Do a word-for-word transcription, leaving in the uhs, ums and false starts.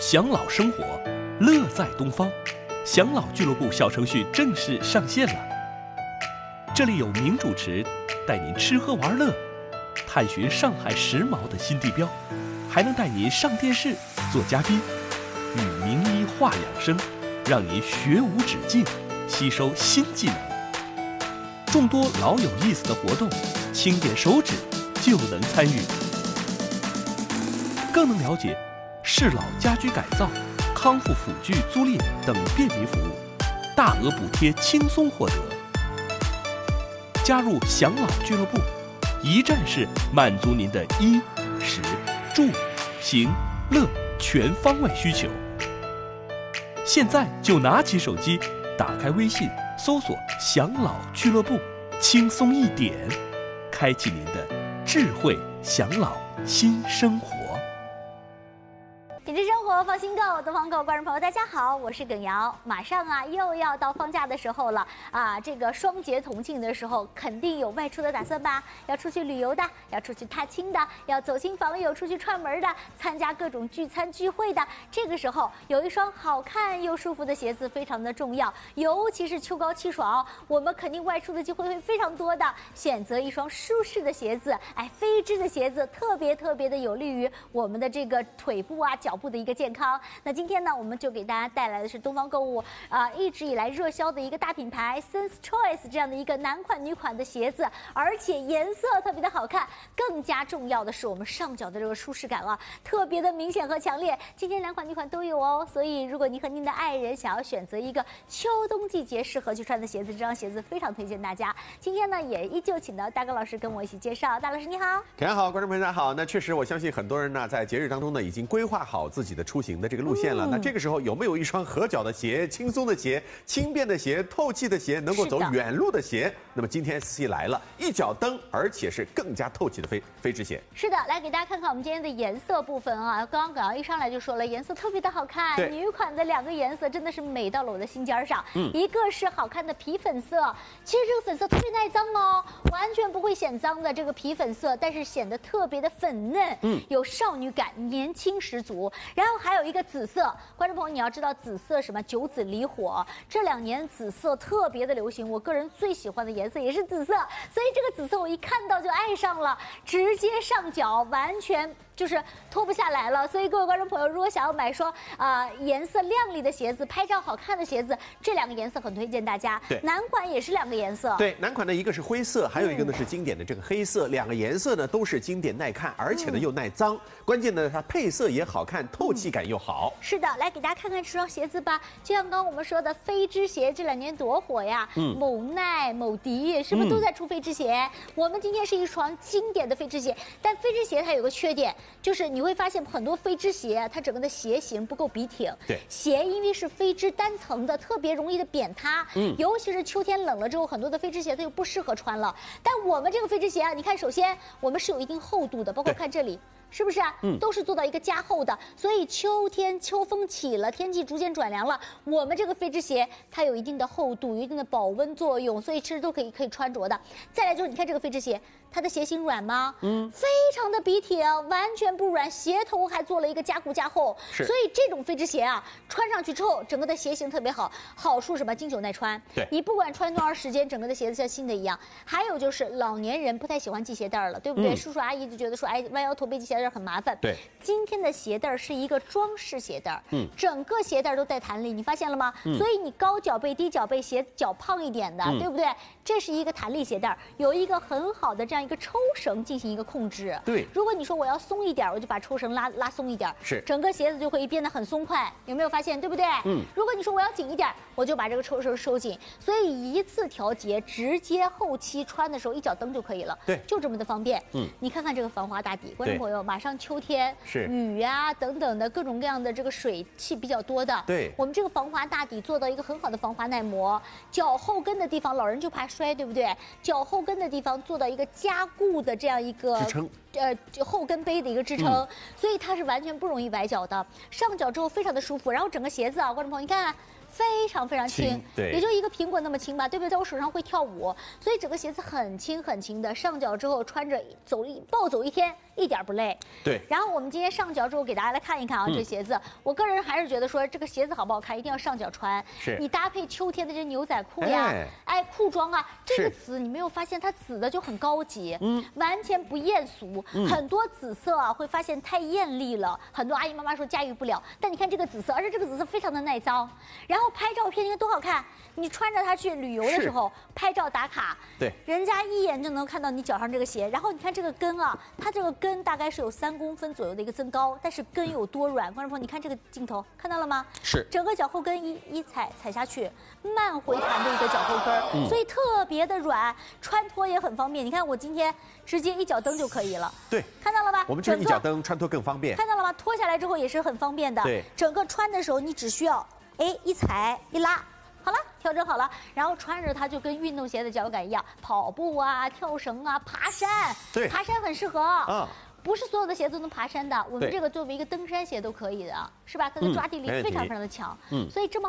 享老生活，乐在东方。享老俱乐部小程序正式上线了，这里有名主持带您吃喝玩乐，探寻上海时髦的新地标，还能带您上电视做嘉宾，与名医话养生，让您学无止境，吸收新技能。众多老有意思的活动，轻点手指就能参与，更能了解适老家居改造、康复辅具租赁等便民服务，大额补贴轻松获得。加入享老俱乐部，一站式满足您的衣食住行乐全方位需求。现在就拿起手机，打开微信，搜索享老俱乐部，轻松一点，开启您的智慧享老新生活。 品质生活放心购，东方购观众朋友大家好，我是耿瑶。马上啊又要到放假的时候了啊，这个双节同庆的时候，肯定有外出的打算吧？要出去旅游的，要出去踏青的，要走亲访友、出去串门的，参加各种聚餐聚会的。这个时候有一双好看又舒服的鞋子非常的重要，尤其是秋高气爽，我们肯定外出的机会会非常多的。选择一双舒适的鞋子，哎，飞织的鞋子特别特别的有利于我们的这个腿部啊、脚部的一个健康。那今天呢，我们就给大家带来的是东方购物啊、呃、一直以来热销的一个大品牌 Sense Choice 这样的一个男款女款的鞋子，而且颜色特别的好看，更加重要的是我们上脚的这个舒适感啊，特别的明显和强烈。今天两款女款都有哦，所以如果您和您的爱人想要选择一个秋冬季节适合去穿的鞋子，这双鞋子非常推荐大家。今天呢，也依旧请到大高老师跟我一起介绍。大老师你好。 大家好，观众朋友大家好。那确实，我相信很多人呢在节日当中呢已经规划好自己的出行的这个路线了。嗯、那这个时候有没有一双合脚的鞋、轻松的鞋、轻便的鞋、透气的鞋，能够走远路的鞋？那么今天 S C 来了，一脚蹬，而且是更加透气的飞飞织鞋。 是的，来给大家看看我们今天的颜色部分啊。刚刚耿瑶一上来就说了，颜色特别的好看，女款的两个颜色真的是美到了我的心尖上。嗯，一个是好看的皮粉色，其实这个粉色特别耐脏哦，完全不会显脏的这个皮粉色，但是显得特别的粉嫩，嗯，有少女感，年轻十足。然后还有一个紫色，观众朋友你要知道紫色什么？九紫离火，这两年紫色特别的流行，我个人最喜欢的颜色也是紫色，所以这个紫色我一看到就爱上了，直接上脚，完全就是脱不下来了。所以各位观众朋友，如果想要买双啊、呃、颜色亮丽的鞋子，拍照好看的鞋子，这两个颜色很推荐大家。 对， 男款也是两个颜色。 对，男款呢一个是灰色，还有一个呢是经典的这个黑色，两个颜色呢都是经典耐看，而且呢又耐脏。关键呢它配色也好看，透气感又好。 是的，来给大家看看这双鞋子吧。就像刚刚我们说的飞织鞋，这两年多火呀！嗯，某耐、某迪是不是都在出飞织鞋？嗯、我们今天是一双经典的飞织鞋，但飞织鞋它有个缺点，就是你会发现很多飞织鞋它整个的鞋型不够笔挺。 对， 鞋因为是飞织单层的，特别容易的扁塌。嗯，尤其是秋天冷了之后，很多的飞织鞋它就不适合穿了。但我们这个飞织鞋啊，你看，首先我们是有一定厚度的，包括看这里。是不是啊？嗯，都是做到一个加厚的，所以秋天秋风起了，天气逐渐转凉了，我们这个飞织鞋它有一定的厚度，有一定的保温作用，所以其实都可以可以穿着的。再来就是你看这个飞织鞋，它的鞋型软吗？嗯，非常的笔挺，完全不软，鞋头还做了一个加固加厚，所以这种飞织鞋啊，穿上去之后，整个的鞋型特别好，好处什么？经久耐穿。 对， 你不管穿多长时间，整个的鞋子像新的一样。还有就是老年人不太喜欢系鞋带了，对不对？嗯、叔叔阿姨就觉得说，哎，弯腰驼背系鞋带很麻烦。 对， 今天的鞋带是一个装饰鞋带，嗯，整个鞋带都带弹力，你发现了吗？嗯、所以你高脚背、低脚背、鞋脚胖一点的，嗯、对不对？这是一个弹力鞋带，有一个很好的这样一个抽绳进行一个控制。 对， 如果你说我要松一点，我就把抽绳拉拉松一点， 是， 整个鞋子就会变得很松快，有没有发现？对不对？嗯。如果你说我要紧一点，我就把这个抽绳收紧，所以一次调节，直接后期穿的时候一脚蹬就可以了。 对， 就这么的方便。嗯，你看看这个防滑大底，观众朋友，马上秋天是雨呀、啊、等等的各种各样的这个水汽比较多的。 对， 我们这个防滑大底做到一个很好的防滑耐磨，脚后跟的地方老人就怕摔，对不对？脚后跟的地方做到一个加固的这样一个支撑。 呃，后跟杯的一个支撑，嗯、所以它是完全不容易崴脚的。上脚之后非常的舒服，然后整个鞋子啊，观众朋友你看。非常非常轻， 对， 也就一个苹果那么轻吧，对不对？在我手上会跳舞，所以整个鞋子很轻很轻的，上脚之后穿着走一暴走一天一点不累。 对。 然后我们今天上脚之后给大家来看一看啊，这鞋子，我个人还是觉得说这个鞋子好不好看，一定要上脚穿。 是。 你搭配秋天的这牛仔裤呀，哎，裤装啊，这个紫你没有发现它紫的就很高级，嗯，完全不艳俗。很多紫色啊会发现太艳丽了，很多阿姨妈妈说驾驭不了。但你看这个紫色，而且这个紫色非常的耐脏，然后拍照片你看多好看。你穿着它去旅游的时候拍照打卡， 对， 人家一眼就能看到你脚上这个鞋。然后你看这个跟啊，它这个跟大概是有三公分左右的一个增高，但是跟有多软，观众朋友，你看这个镜头看到了吗？ 是， 整个脚后跟一一踩踩下去，慢回弹的一个脚后跟，嗯、所以特别的软，穿脱也很方便。你看我今天直接一脚蹬就可以了， 对， 看到了吧？ 我们就是一脚蹬，穿脱更方便。 看到了吗？脱下来之后也是很方便的， 对， 整个穿的时候你只需要哎一踩一拉。好了，调整好了，然后穿着它就跟运动鞋的脚感一样，跑步啊、跳绳啊、爬山， 对， 爬山很适合啊。不是所有的鞋都能爬山的，我们这个作为一个登山鞋都可以的，是吧？它的抓地力非常非常的强，嗯，所以这么